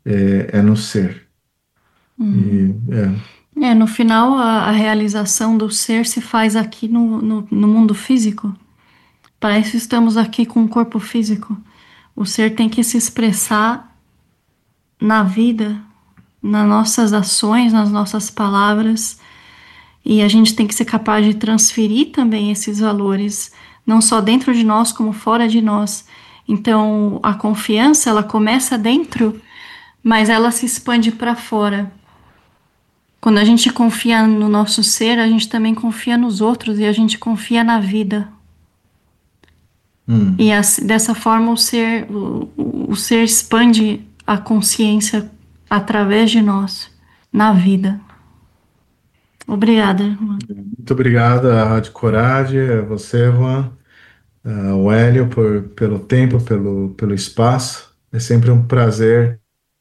é no ser. Uhum. E No final, a realização do ser se faz aqui no mundo físico. Para isso estamos aqui com um corpo físico. O ser tem que se expressar na vida, nas nossas ações, nas nossas palavras, e a gente tem que ser capaz de transferir também esses valores, não só dentro de nós, como fora de nós. Então, a confiança, ela começa dentro, mas ela se expande para fora. Quando a gente confia no nosso ser, a gente também confia nos outros e a gente confia na vida. E hum, dessa forma o ser expande a consciência através de nós, na vida. Obrigada, irmã. muito obrigado à Rádio Coragem, a você, Juan, ao Hélio, pelo tempo, pelo espaço. É sempre um prazer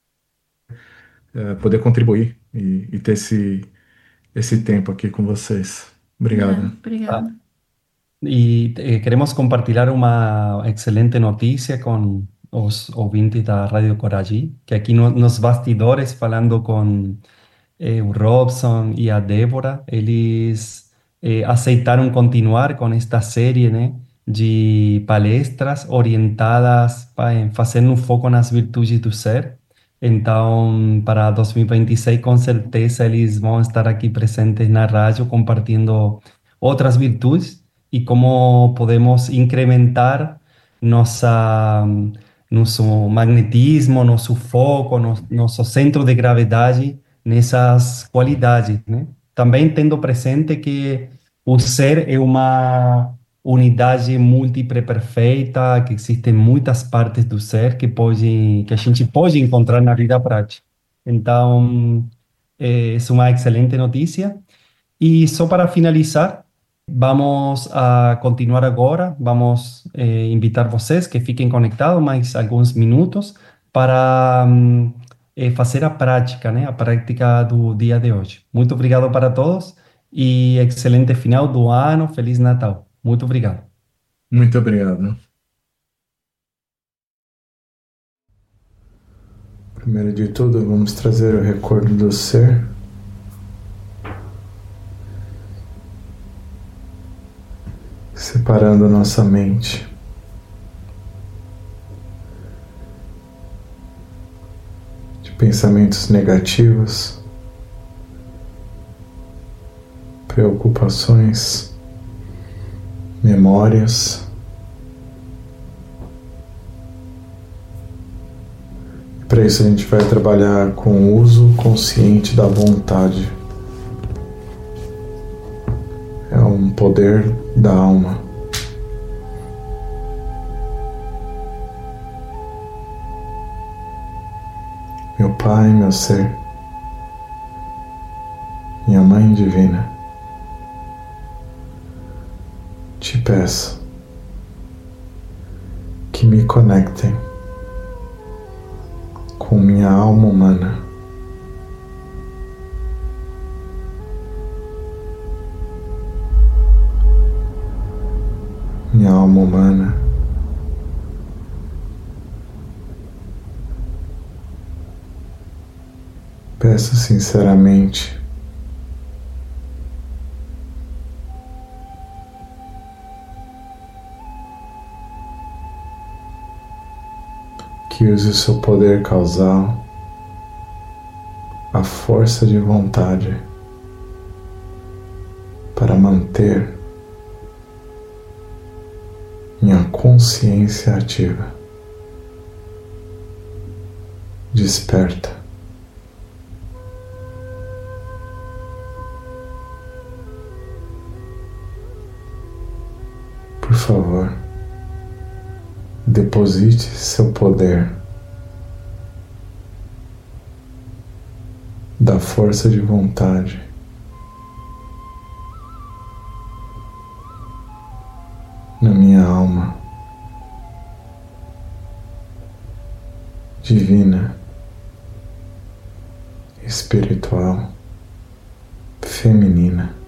poder contribuir e ter esse tempo aqui com vocês. Obrigado. Obrigada. Y queremos compartir una excelente noticia con los ouvintes da Radio Coragem, que aqui nos bastidores, falando com o Robson e a Débora, eles aceitaram continuar com esta série, né, de palestras orientadas para fazer um foco nas virtudes do ser. Então, para 2026, com certeza, eles vão estar aqui presentes na rádio, compartilhando outras virtudes e como podemos incrementar nossa, nosso magnetismo, nosso foco, nosso centro de gravidade nessas qualidades, né? Também tendo presente que o ser é uma unidade múltipla perfeita, que existem muitas partes do ser que a gente pode encontrar na vida prática. Então, é uma excelente notícia. E só para finalizar, vamos a continuar agora. Vamos invitar vocês que fiquem conectados mais alguns minutos para fazer a prática, né? A prática do dia de hoje. Muito obrigado para todos e excelente final do ano. Feliz Natal. Muito obrigado. Muito obrigado. Primeiro de tudo, vamos trazer o recordo do ser. Separando nossa mente de pensamentos negativos, preocupações, memórias. Para isso a gente vai trabalhar com o uso consciente da vontade. É um poder da alma. Meu Pai, meu ser, minha Mãe Divina, te peço que me conectem com minha alma humana. Minha alma humana peço sinceramente que use o seu poder causal, a força de vontade, para manter minha consciência ativa, desperta. Por favor, deposite seu poder da força de vontade na minha alma divina, espiritual, feminina.